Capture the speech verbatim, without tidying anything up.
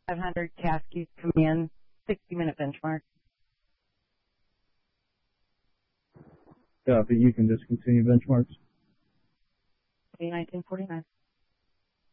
five hundred Caskies coming in, sixty minute benchmark. Copy. You can discontinue benchmarks. nineteen forty-nine.